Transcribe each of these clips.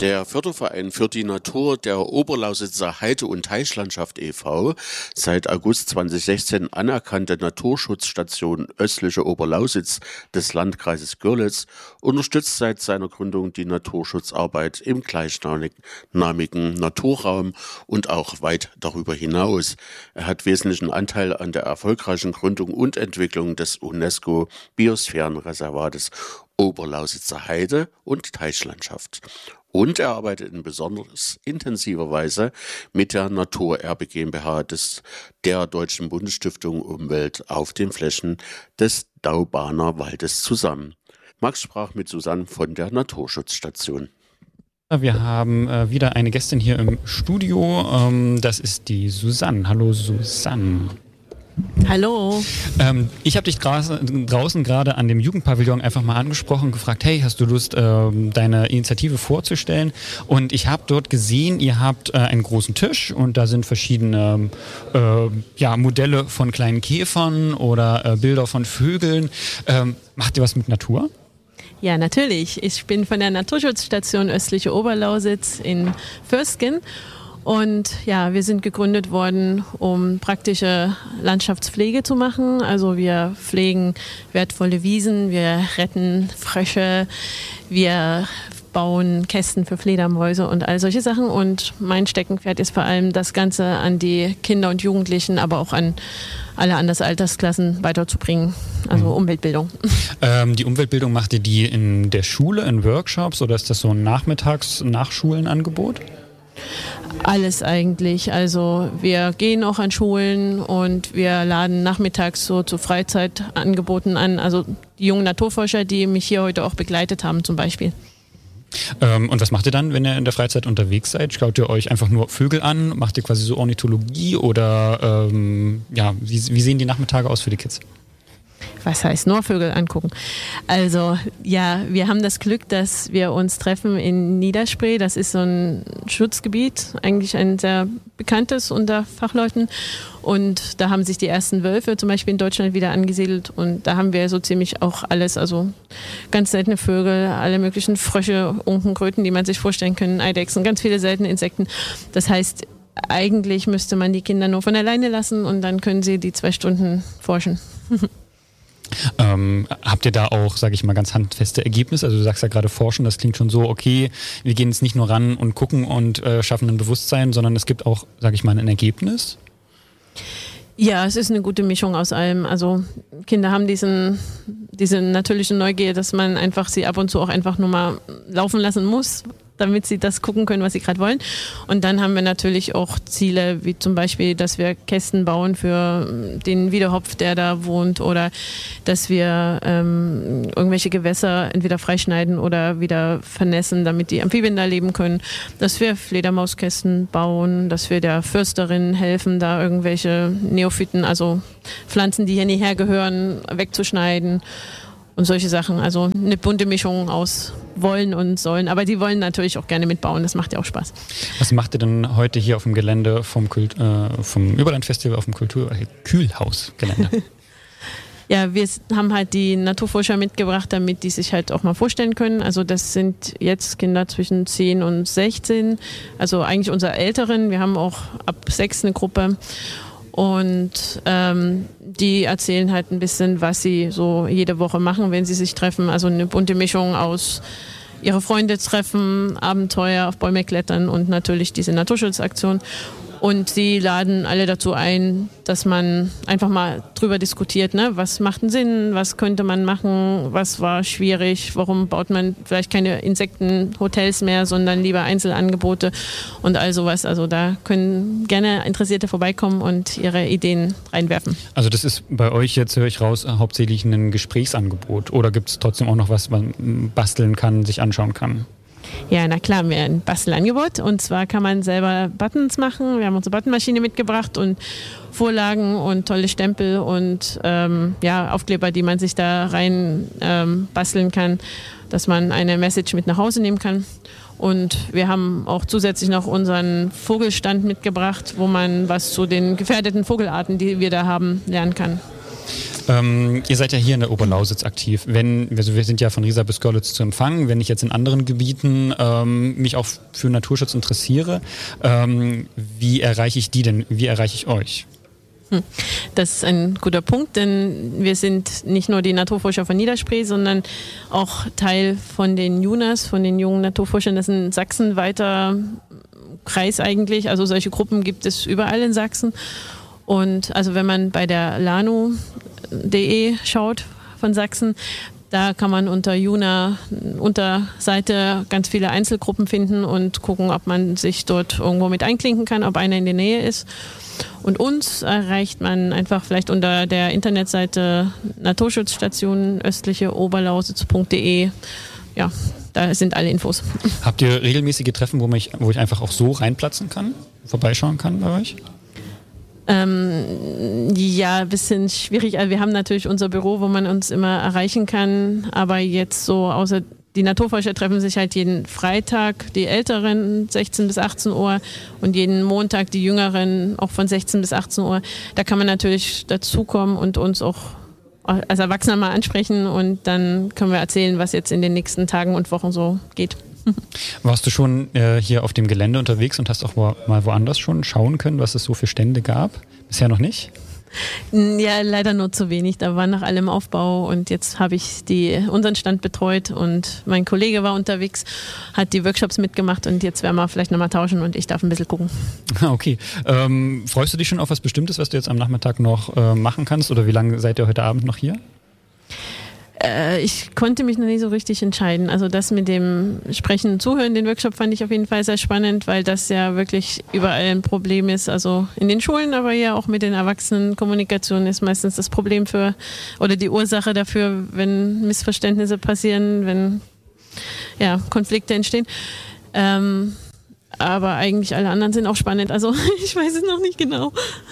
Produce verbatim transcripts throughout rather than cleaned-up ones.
Der Förderverein für die Natur der Oberlausitzer Heide- und Teichlandschaft e V, seit August zweitausendsechzehn anerkannte Naturschutzstation Östliche Oberlausitz des Landkreises Görlitz, unterstützt seit seiner Gründung die Naturschutzarbeit im gleichnamigen Naturraum und auch weit darüber hinaus. Er hat wesentlichen Anteil an der erfolgreichen Gründung und Entwicklung des UNESCO-Biosphärenreservates Oberlausitzer Heide- und Teichlandschaft. Und er arbeitet in besonders intensiver Weise mit der Naturerbe GmbH des, der Deutschen Bundesstiftung Umwelt auf den Flächen des Daubaner Waldes zusammen. Max sprach mit Susanne von der Naturschutzstation. Wir haben äh, wieder eine Gästin hier im Studio. Ähm, das ist die Susanne. Hallo Susanne. Hallo. Ähm, ich habe dich draußen gerade an dem Jugendpavillon einfach mal angesprochen und gefragt, hey, hast du Lust, ähm, deine Initiative vorzustellen? Und ich habe dort gesehen, ihr habt äh, einen großen Tisch und da sind verschiedene äh, ja, Modelle von kleinen Käfern oder äh, Bilder von Vögeln. Ähm, macht ihr was mit Natur? Ja, natürlich. Ich bin von der Naturschutzstation Östliche Oberlausitz in Vösgen. Und ja, wir sind gegründet worden, um praktische Landschaftspflege zu machen. Also wir pflegen wertvolle Wiesen, wir retten Frösche, wir bauen Kästen für Fledermäuse und all solche Sachen. Und mein Steckenpferd ist vor allem, das Ganze an die Kinder und Jugendlichen, aber auch an alle anderen Altersklassen weiterzubringen. Also Umweltbildung. Ähm, die Umweltbildung, macht ihr die in der Schule, in Workshops, oder ist das so ein Nachmittags-Nachschulenangebot? Alles eigentlich. Also wir gehen auch an Schulen und wir laden nachmittags so zu Freizeitangeboten an. Also die jungen Naturforscher, die mich hier heute auch begleitet haben zum Beispiel. Ähm, und was macht ihr dann, wenn ihr in der Freizeit unterwegs seid? Schaut ihr euch einfach nur Vögel an? Macht ihr quasi so Ornithologie? Oder ähm, ja, wie, wie sehen die Nachmittage aus für die Kids? Was heißt nur Vögel angucken? Also ja, wir haben das Glück, dass wir uns treffen in Niederspree. Das ist so ein Schutzgebiet, eigentlich ein sehr bekanntes unter Fachleuten. Und da haben sich die ersten Wölfe zum Beispiel in Deutschland wieder angesiedelt. Und da haben wir so ziemlich auch alles, also ganz seltene Vögel, alle möglichen Frösche, Unkenkröten, die man sich vorstellen kann, Eidechsen, ganz viele seltene Insekten. Das heißt, eigentlich müsste man die Kinder nur von alleine lassen und dann können sie die zwei Stunden forschen. Ähm, habt ihr da auch, sage ich mal, ganz handfeste Ergebnisse? Also du sagst ja gerade forschen, das klingt schon so, okay, wir gehen jetzt nicht nur ran und gucken und äh, schaffen ein Bewusstsein, sondern es gibt auch, sage ich mal, ein Ergebnis? Ja, es ist eine gute Mischung aus allem. Also Kinder haben diesen, diese natürliche Neugier, dass man einfach sie ab und zu auch einfach nur mal laufen lassen muss, damit sie das gucken können, was sie gerade wollen. Und dann haben wir natürlich auch Ziele, wie zum Beispiel, dass wir Kästen bauen für den Wiedehopf, der da wohnt, oder dass wir ähm, irgendwelche Gewässer entweder freischneiden oder wieder vernässen, damit die Amphibien da leben können, dass wir Fledermauskästen bauen, dass wir der Försterin helfen, da irgendwelche Neophyten, also Pflanzen, die hier nicht hergehören, wegzuschneiden. Und solche Sachen, also eine bunte Mischung aus wollen und sollen. Aber die wollen natürlich auch gerne mitbauen, das macht ja auch Spaß. Was macht ihr denn heute hier auf dem Gelände vom, Kult, äh, vom Überlandfestival auf dem Kultur- äh, Kühlhausgelände? Ja, wir haben halt die Naturforscher mitgebracht, damit die sich halt auch mal vorstellen können. Also das sind jetzt Kinder zwischen zehn und sechzehn, also eigentlich unsere Älteren. Wir haben auch ab sechs eine Gruppe. Und ähm, die erzählen halt ein bisschen, was sie so jede Woche machen, wenn sie sich treffen. Also eine bunte Mischung aus ihre Freunde treffen, Abenteuer auf Bäume klettern und natürlich diese Naturschutzaktion. Und sie laden alle dazu ein, dass man einfach mal drüber diskutiert, ne? Was macht einen Sinn, was könnte man machen, was war schwierig, warum baut man vielleicht keine Insektenhotels mehr, sondern lieber Einzelangebote und all sowas. Also da können gerne Interessierte vorbeikommen und ihre Ideen reinwerfen. Also das ist bei euch, jetzt höre ich raus, hauptsächlich ein Gesprächsangebot, oder gibt es trotzdem auch noch was, was man basteln kann, sich anschauen kann? Ja, na klar, wir haben ein Bastelangebot, und zwar kann man selber Buttons machen. Wir haben unsere Buttonmaschine mitgebracht und Vorlagen und tolle Stempel und ähm, ja, Aufkleber, die man sich da rein ähm, basteln kann, dass man eine Message mit nach Hause nehmen kann. Und wir haben auch zusätzlich noch unseren Vogelstand mitgebracht, wo man was zu den gefährdeten Vogelarten, die wir da haben, lernen kann. Ähm, ihr seid ja hier in der Oberlausitz aktiv. Wenn, also wir sind ja von Riesa bis Görlitz zu empfangen. Wenn ich jetzt in anderen Gebieten ähm, mich auch für Naturschutz interessiere, ähm, wie erreiche ich die denn? Wie erreiche ich euch? Das ist ein guter Punkt, denn wir sind nicht nur die Naturforscher von Niederspree, sondern auch Teil von den JUNAS, von den jungen Naturforschern. Das ist ein sachsenweiter Kreis eigentlich. Also solche Gruppen gibt es überall in Sachsen. Und also wenn man bei der lanu punkt de schaut von Sachsen, da kann man unter JUNA, Unterseite ganz viele Einzelgruppen finden und gucken, ob man sich dort irgendwo mit einklinken kann, ob einer in der Nähe ist. Und uns erreicht man einfach vielleicht unter der Internetseite Naturschutzstation östliche oberlausitz punkt de. Ja, da sind alle Infos. Habt ihr regelmäßige Treffen, wo, mich, wo ich einfach auch so reinplatzen kann, vorbeischauen kann bei euch? Ähm, ja, ein bisschen schwierig. Also wir haben natürlich unser Büro, wo man uns immer erreichen kann, aber jetzt so außer die Naturforscher treffen sich halt jeden Freitag, die Älteren sechzehn bis achtzehn Uhr und jeden Montag die Jüngeren auch von sechzehn bis achtzehn Uhr. Da kann man natürlich dazukommen und uns auch als Erwachsener mal ansprechen und dann können wir erzählen, was jetzt in den nächsten Tagen und Wochen so geht. Warst du schon äh, hier auf dem Gelände unterwegs und hast auch wo, mal woanders schon schauen können, was es so für Stände gab? Bisher noch nicht? Ja, leider nur zu wenig. Da war nach allem Aufbau und jetzt habe ich die, unseren Stand betreut und mein Kollege war unterwegs, hat die Workshops mitgemacht und jetzt werden wir vielleicht nochmal tauschen und ich darf ein bisschen gucken. Okay. Ähm, freust du dich schon auf was Bestimmtes, was du jetzt am Nachmittag noch äh, machen kannst oder wie lange seid ihr heute Abend noch hier? Äh, ich konnte mich noch nicht so richtig entscheiden. Also das mit dem Sprechen und Zuhören, den Workshop fand ich auf jeden Fall sehr spannend, weil das ja wirklich überall ein Problem ist. Also in den Schulen, aber ja auch mit den Erwachsenen. Kommunikation ist meistens das Problem für oder die Ursache dafür, wenn Missverständnisse passieren, wenn ja, Konflikte entstehen. Ähm, aber eigentlich alle anderen sind auch spannend. Also ich weiß es noch nicht genau.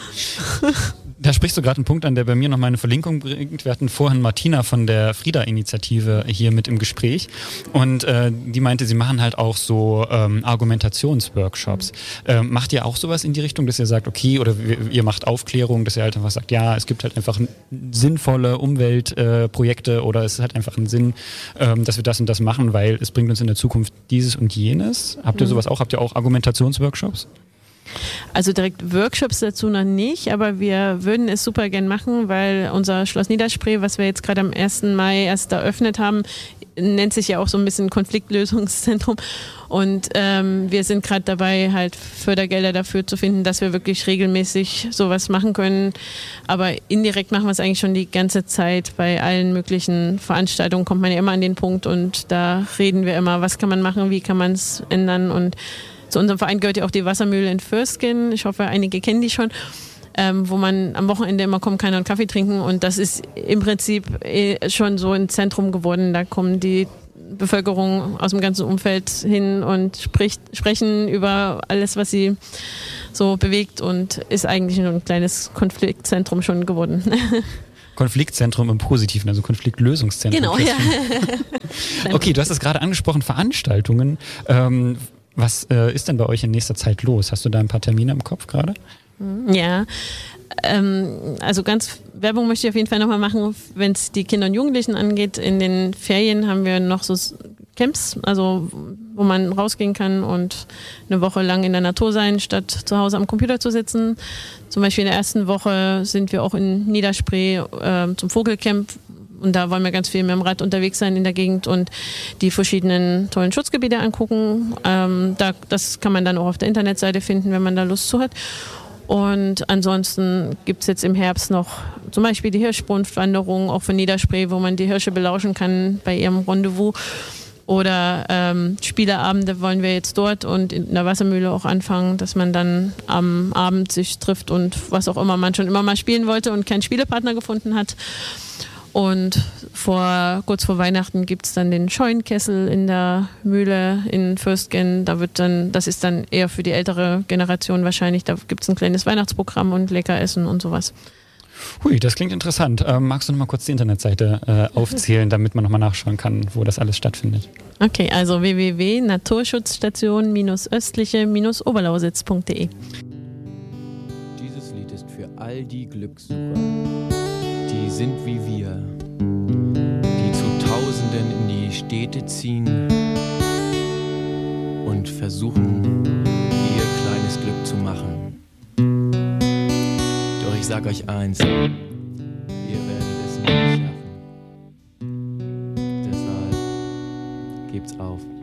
Da sprichst du gerade einen Punkt an, der bei mir noch mal eine Verlinkung bringt. Wir hatten vorhin Martina von der Frieda-Initiative hier mit im Gespräch und äh, die meinte, sie machen halt auch so ähm, Argumentationsworkshops. Ähm, macht ihr auch sowas in die Richtung, dass ihr sagt, okay, oder ihr macht Aufklärung, dass ihr halt einfach sagt, ja, es gibt halt einfach sinnvolle Umweltprojekte äh, oder es hat einfach einen Sinn, ähm, dass wir das und das machen, weil es bringt uns in der Zukunft dieses und jenes. Habt ihr sowas auch? Habt ihr auch Argumentationsworkshops? Also direkt Workshops dazu noch nicht, aber wir würden es super gern machen, weil unser Schloss Niederspree, was wir jetzt gerade am ersten Mai erst eröffnet haben, nennt sich ja auch so ein bisschen Konfliktlösungszentrum und ähm, wir sind gerade dabei, halt Fördergelder dafür zu finden, dass wir wirklich regelmäßig sowas machen können, aber indirekt machen wir es eigentlich schon die ganze Zeit. Bei allen möglichen Veranstaltungen kommt man ja immer an den Punkt und da reden wir immer, was kann man machen, wie kann man es ändern und zu unserem Verein gehört ja auch die Wassermühle in Fürstgen. Ich hoffe, einige kennen die schon, ähm, wo man am Wochenende immer kommen kann und Kaffee trinken. Und das ist im Prinzip eh schon so ein Zentrum geworden. Da kommen die Bevölkerung aus dem ganzen Umfeld hin und spricht, sprechen über alles, was sie so bewegt und ist eigentlich nur ein kleines Konfliktzentrum schon geworden. Konfliktzentrum im Positiven, also Konfliktlösungszentrum. Genau, ja. Okay, du hast es gerade angesprochen, Veranstaltungen. Ähm, Was äh, ist denn bei euch in nächster Zeit los? Hast du da ein paar Termine im Kopf gerade? Ja, ähm, also ganz Werbung möchte ich auf jeden Fall nochmal machen, wenn es die Kinder und Jugendlichen angeht. In den Ferien haben wir noch so Camps, also wo man rausgehen kann und eine Woche lang in der Natur sein, statt zu Hause am Computer zu sitzen. Zum Beispiel in der ersten Woche sind wir auch in Niederspree äh, zum Vogelcamp. Und da wollen wir ganz viel mit dem Rad unterwegs sein in der Gegend und die verschiedenen tollen Schutzgebiete angucken. Ähm, da, das kann man dann auch auf der Internetseite finden, wenn man da Lust zu hat. Und ansonsten gibt es jetzt im Herbst noch zum Beispiel die Hirschbrunftwanderung, auch von Niederspree, wo man die Hirsche belauschen kann bei ihrem Rendezvous. Oder ähm, Spieleabende wollen wir jetzt dort und in der Wassermühle auch anfangen, dass man dann am Abend sich trifft und was auch immer man schon immer mal spielen wollte und keinen Spielepartner gefunden hat. Und vor, kurz vor Weihnachten gibt es dann den Scheunkessel in der Mühle in Fürstgen. Da wird dann, das ist dann eher für die ältere Generation wahrscheinlich. Da gibt es ein kleines Weihnachtsprogramm und Leckeressen und sowas. Hui, das klingt interessant. Ähm, magst du noch mal kurz die Internetseite äh, aufzählen, damit man noch mal nachschauen kann, wo das alles stattfindet? Okay, also w w w punkt naturschutzstation östliche oberlausitz punkt de. Dieses Lied ist für all die Glückssucher, die sind wie wir, die zu Tausenden in die Städte ziehen und versuchen, ihr kleines Glück zu machen. Doch ich sag euch eins, ihr werdet es nicht schaffen. Deshalb gebt's auf.